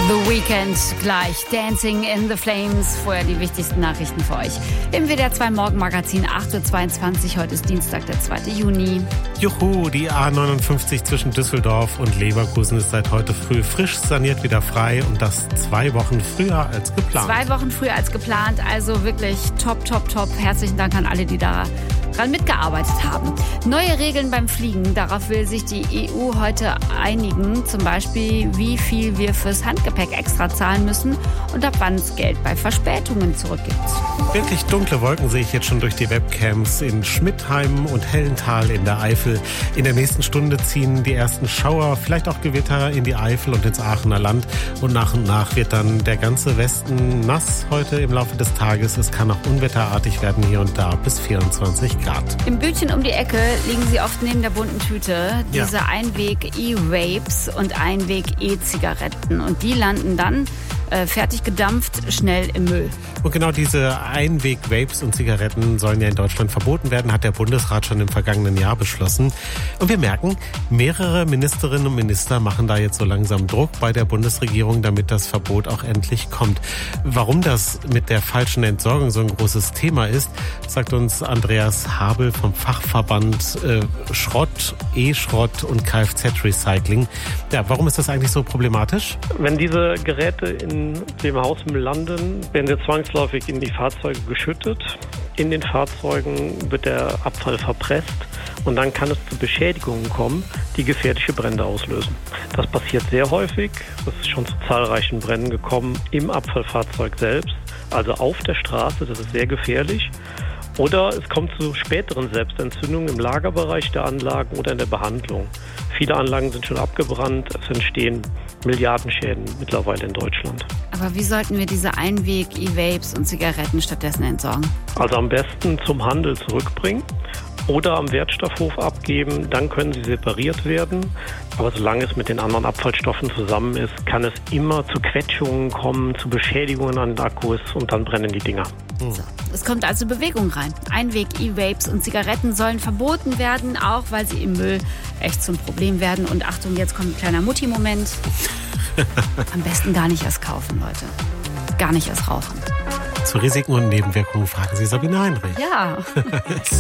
The Weeknd gleich. Dancing in the Flames. Vorher die wichtigsten Nachrichten für euch. Im WDR 2 Morgenmagazin 8.22 Uhr. Heute ist Dienstag, der 2. Juni. Juhu, die A59 zwischen Düsseldorf und Leverkusen ist seit heute früh frisch saniert wieder frei und das 2 Wochen früher als geplant. 2 Wochen früher als geplant, also wirklich top, top, top. Herzlichen Dank an alle, die daran mitgearbeitet haben. Neue Regeln beim Fliegen, darauf will sich die EU heute einigen. Zum Beispiel, wie viel wir fürs Handgepäck extra zahlen müssen und ab wann es Geld bei Verspätungen zurückgibt. Wirklich dunkle Wolken sehe ich jetzt schon durch die Webcams in Schmidtheim und Hellental in der Eifel. In der nächsten Stunde ziehen die ersten Schauer, vielleicht auch Gewitter in die Eifel und ins Aachener Land. Und nach wird dann der ganze Westen nass heute im Laufe des Tages. Es kann auch unwetterartig werden hier und da bis 24 Grad. Im Bütchen um die Ecke liegen sie oft neben der bunten Tüte. Diese Einweg-E-Vapes und Einweg-E-Zigaretten. Und die landen dann fertig gedampft, schnell im Müll. Und genau diese Einweg-Vapes und Zigaretten sollen ja in Deutschland verboten werden, hat der Bundesrat schon im vergangenen Jahr beschlossen. Und wir merken, mehrere Ministerinnen und Minister machen da jetzt so langsam Druck bei der Bundesregierung, damit das Verbot auch endlich kommt. Warum das mit der falschen Entsorgung so ein großes Thema ist, sagt uns Andreas Habel vom Fachverband Schrott, E-Schrott und Kfz-Recycling. Ja, warum ist das eigentlich so problematisch? Wenn diese Geräte in dem Hausmüll landen, werden sie zwangsläufig in die Fahrzeuge geschüttet. In den Fahrzeugen wird der Abfall verpresst und dann kann es zu Beschädigungen kommen, die gefährliche Brände auslösen. Das passiert sehr häufig. Es ist schon zu zahlreichen Bränden gekommen im Abfallfahrzeug selbst, also auf der Straße. Das ist sehr gefährlich. Oder es kommt zu späteren Selbstentzündungen im Lagerbereich der Anlagen oder in der Behandlung. Viele Anlagen sind schon abgebrannt. Es entstehen Milliardenschäden mittlerweile in Deutschland. Aber wie sollten wir diese Einweg-E-Vapes und Zigaretten stattdessen entsorgen? Also am besten zum Handel zurückbringen oder am Wertstoffhof abgeben. Dann können sie separiert werden. Aber solange es mit den anderen Abfallstoffen zusammen ist, kann es immer zu Quetschungen kommen, zu Beschädigungen an den Akkus und dann brennen die Dinger. So, es kommt also Bewegung rein. Einweg-E-Vapes und Zigaretten sollen verboten werden, auch weil sie im Müll echt zum Problem werden. Und Achtung, jetzt kommt ein kleiner Mutti-Moment. Am besten gar nicht erst kaufen, Leute. Gar nicht erst rauchen. Zu Risiken und Nebenwirkungen fragen Sie Sabine Heinrich. Ja.